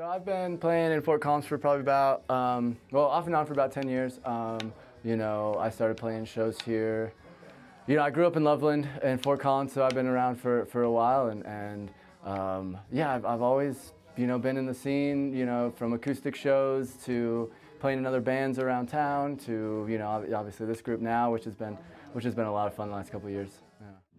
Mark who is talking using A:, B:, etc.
A: I've been playing in Fort Collins for probably about, off and on for about 10 years. I started playing shows here. I grew up in Loveland and Fort Collins, so I've been around for a while, I've always, been in the scene, from acoustic shows to playing in other bands around town to, obviously this group now, which has been a lot of fun the last couple of years. Yeah.